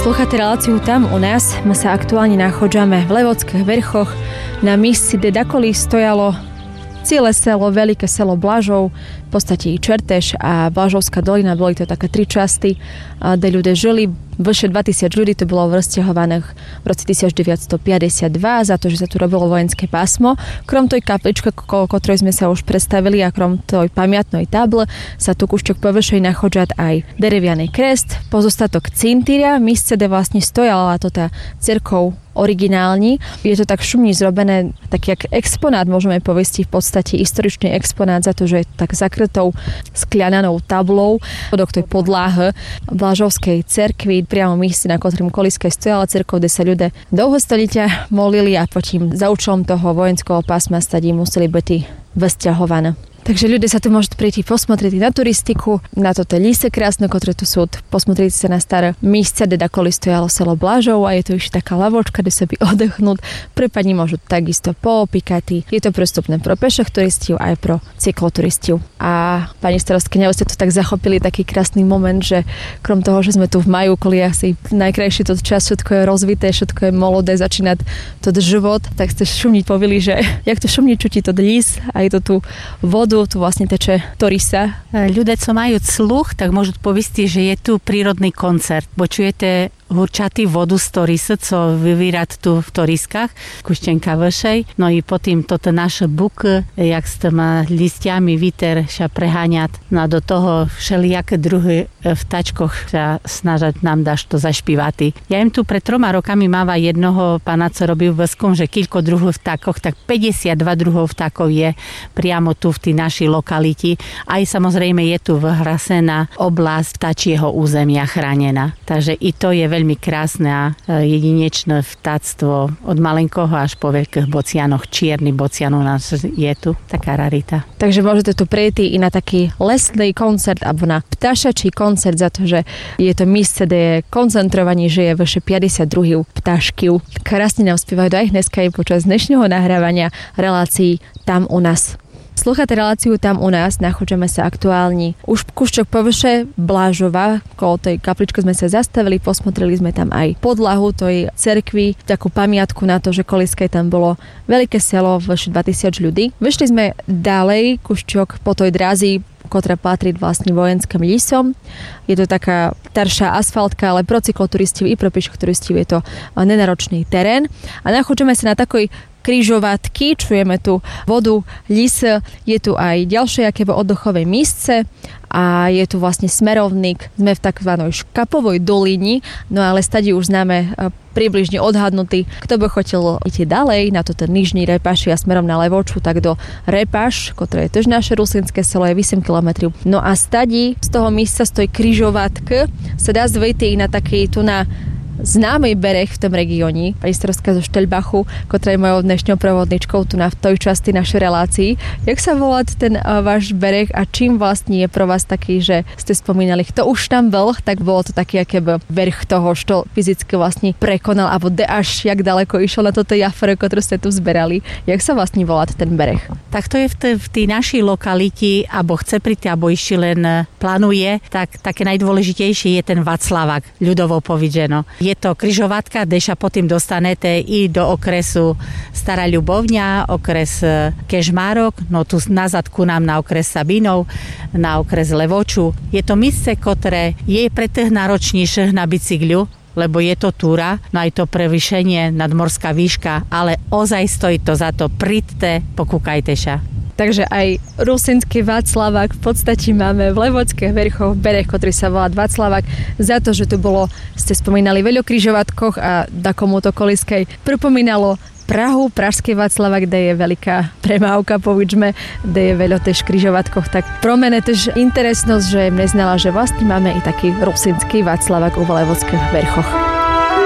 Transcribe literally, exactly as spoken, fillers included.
Слухате реláciu Tam u nás. My sa aktuálne nachádzame v Levockých vrchoch na místci, kde dakoli stojalo celé selo, veľké selo Blažov, v podstate i Čertež a Blažovská dolina, boli to také tri časti, kde ľudia žili. Vyše dvetisíc ľudí to bolo vrstehovaných v roce devätnásťstopäťdesiatdva za to, že sa tu robilo vojenské pásmo. Krom tej kapličky, o ktorej sme sa už predstavili, a krom tej pamiatnej table sa tu kúšťok povyšej nachádza aj derevianý krest, pozostatok cintíria, místce, kde vlastne stojala tota cirkov originálni. Je to tak šumne zrobené, tak jak exponát, môžeme povieť, v podstate historičný exponát za to, že je tak zakrytou skliananou tablou do tej podlahy Blažovskej cerkvi, priamo míste, na ktorom koliskej stojala cerkov, kde sa ľudia dlho stolitia molili a potom za účelom toho vojenského pásma stadí museli byť vysťahované. Takže ľudia sa tu môžete príti posmotriť na turistiku, na toto líse krásne, ktoré tu sú, posmotriť sa na staré místce, kde dakoli stojalo selo Blažov a je tu ešte taká lavočka, kde sa by oddechnúť. Prípadne môžu takisto poopíkať. Je to prístupné pro peších turistov aj pro cykloturistov. A pani starostkyňa, ste tu tak zachopili taký krásny moment, že krom toho, že sme tu v maju, koli asi najkrajší to čas, všetko je rozvité, všetko je molodé, začína to život, tak ste šumniť povili, že jak to šumniť čutí to lís a je to tu vodu, tu vlastne teče Torisa. Ľudia, co majú sluch, tak môžu povieť, že je tu prírodný koncert. Počujete hurčatý vodu z Torise, co vyvírať tu v Toriskách, kuštenka vyšej. No i potom toto naše buky, jak s tými listiami vítr sa preháňať. No a do toho všelijaké druhy vtačkoch sa snažať nám dáš to zašpívať. Ja im tu pred troma rokami máva jednoho pána, co robil veskom, že koľko druhov vtákoch, tak päťdesiatdva druhov vtákov je priamo tu v tej našej lokaliti. Aj samozrejme je tu vyhrasená oblasť vtačieho územia chránená. Takže i to je veľmi krásne a jedinečné vtáctvo od malenkoho až po veľkých bocianoch. Čierny bocian u nás je tu taká rarita. Takže môžete tu prejти i na taký lesný koncert alebo na ptašačí koncert za to, že je to místce, kde je koncentrovaní, že je vyše päťdesiat druhých ptáškov. Krásne nám spievajú aj dneska aj počas dnešného nahrávania relácií Tam u nás. Slúchate reláciu Tam u nás, nachádzame sa aktuálne už kúšťok povyše Blažova, kolo tej kapličky sme sa zastavili, posmotrili sme tam aj podlahu tej cerkvi, takú pamiatku na to, že koliskej tam bolo veľké selo, vyše dvetisíc ľudí. Vyšli sme ďalej kúšťok po tej drazi, ktorá patrí vlastne vojenským lísom. Je to taká staršia asfaltka, ale pro cykloturistov i pro peších turistov je to nenáročný terén. A nachádzame sa na takoj križovatky, čujeme tu vodu, lis, je tu aj ďalšie akéby oddechové místce a je tu vlastne smerovník. Sme v takzvanej Škapovej dolini, no ale stade už známe približne odhadnutý. Kto by chcel ísť ďalej na toto nižný Repaši a smerom na Levoču, tak do Repaš, ktoré je tiež naše rusínske selo, je osem kilometrov. No a stadi z toho místa z tej križovatky sa dá zvejti na taký tu na známy bereh v tom regióne, pani starostka zo Šteľbachu, ktorá je mojou dnešnou provodničkou tu na v tej časti našej relácii. Jak sa volá ten uh, váš bereh a čím vlastne je pro vás taký, že ste spomínali, kto už tam bol, tak bolo to taký akýby berh toho, čo fyzicky vlastne prekonal, alebo de až jak ďaleko išiel na toto jafre, ktorú ste tu zberali. Jak sa vlastne volá ten bereh? Tak to je v tej, v tej našej lokaliti, alebo chce prísť, alebo ešte len plánuje, tak také najdôležitejšie je ten Václavák, ľudovo povedeno. Je to križovatka, kde sa potom dostanete i do okresu Stará Ľubovňa, okres Kežmarok, no tu nazad ku nám na okres Sabinov, na okres Levoču. Je to místce, ktoré je pre tých náročnejších na bicykľu, lebo je to túra, no aj to prevýšenie nadmorská výška, ale ozaj stojí to za to. Príďte, pokúkajte sa. Takže aj rusínsky Václavák v podstate máme v Levockých vrchoch bereh, ktorý sa volá Václavák, za to, že tu bolo, ste spomínali, veľa križovatkoch a takomu to koliskej pripomínalo Prahu, Pražský Václavák, kde je veľká premávka, povedzme, kde je veľa tež križovatkoch, tak pro mene tež interesnosť, že neznala, že vlastne máme i taký rusínsky Václavák u Levockých vrchoch.